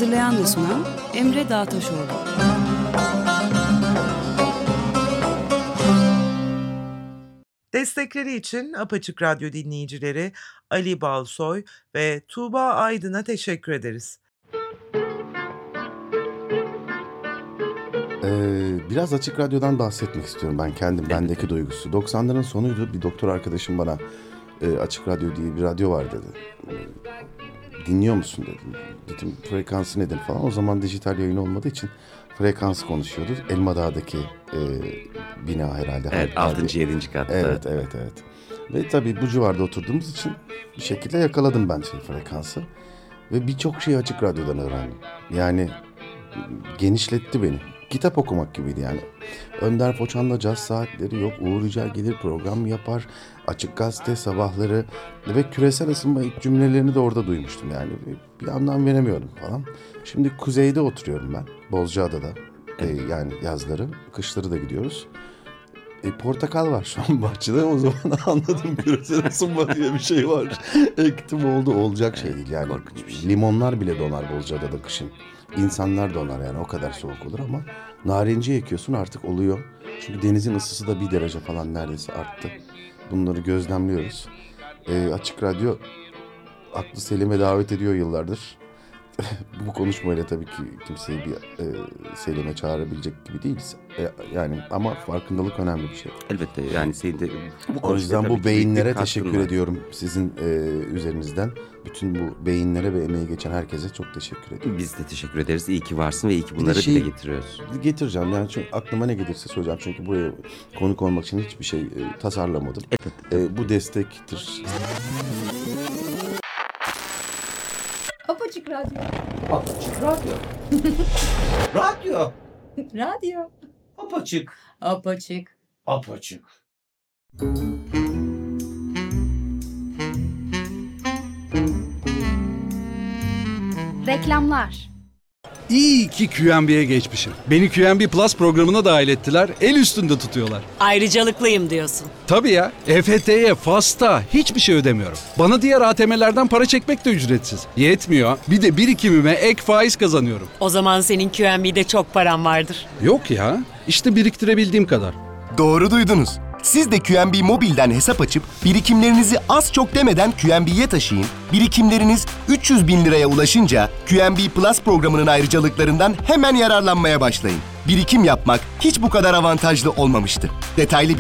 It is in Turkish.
Hazırlayan ve sunan Emre Dağtaşoğlu. Destekleri için Apaçık Radyo dinleyicileri Ali Balsoy ve Tuğba Aydın'a teşekkür ederiz. Biraz Açık Radyo'dan bahsetmek istiyorum ben kendim, bendeki duygusu. 90'ların sonuydu, bir doktor arkadaşım bana Açık Radyo diye bir radyo var dedi. Dinliyor musun dedim. Dedim frekansı nedir falan. O zaman dijital yayın olmadığı için frekansı konuşuyordu. Elmadağ'daki bina herhalde. Evet, 6. 7. katta. Evet. Ve tabii bu civarda oturduğumuz için bir şekilde yakaladım ben frekansı. Ve birçok şeyi Açık Radyo'dan öğrendim. Yani genişletti beni. Kitap okumak gibiydi yani. Önder Foçan'la caz saatleri yok. Uğur Yücel gelir program yapar. Açık Gazete sabahları ve küresel ısınma ilk cümlelerini de orada duymuştum yani. Bir anlam veremiyorum falan. Şimdi kuzeyde oturuyorum ben. Bozcaada'da. Yani yazları, kışları da gidiyoruz. Portakal var şu an bahçede. O zaman anladım, küresel ısınma diye bir şey var. Ektim oldu, olacak şey değil yani. Limonlar bile donar Bozcaada'da kışın. İnsanlar donar yani, o kadar soğuk olur ama narenciye ekiyorsun artık oluyor. Çünkü denizin ısısı da 1 derece falan neredeyse arttı. Bunları gözlemliyoruz. Açık Radyo aklı selime davet ediyor yıllardır. Bu konuşmayla tabii ki kimseyi bir selime çağırabilecek gibi değiliz. Yani ama farkındalık önemli bir şey. Elbette yani senin de O yüzden bu beyinlere teşekkür ediyorum sizin üzerinizden. Bütün bu beyinlere ve emeği geçen herkese çok teşekkür ediyorum. Biz de teşekkür ederiz. İyi ki varsın ve iyi ki bunları dile getiriyoruz. Getireceğim yani, çünkü aklıma ne gelirse söyleyeceğim. Çünkü buraya konuk olmak için hiçbir şey tasarlamadım. Bu destektir. Apaçık Radyo. Apaçık Radyo. Radyo. Radyo. Apaçık. Apaçık. Apaçık. Reklamlar. İyi ki QNB'ye geçmişim. Beni QNB Plus programına dahil ettiler, el üstünde tutuyorlar. Ayrıcalıklıyım diyorsun. Tabii ya, EFT'ye, FAS'ta hiçbir şey ödemiyorum. Bana diğer ATM'lerden para çekmek de ücretsiz. Yetmiyor, bir de birikimime ek faiz kazanıyorum. O zaman senin QNB'de çok paran vardır. Yok ya, işte biriktirebildiğim kadar. Doğru duydunuz. Siz de QNB Mobil'den hesap açıp birikimlerinizi az çok demeden QNB'ye taşıyın. Birikimleriniz 300 bin liraya ulaşınca QNB Plus programının ayrıcalıklarından hemen yararlanmaya başlayın. Birikim yapmak hiç bu kadar avantajlı olmamıştı. Detaylı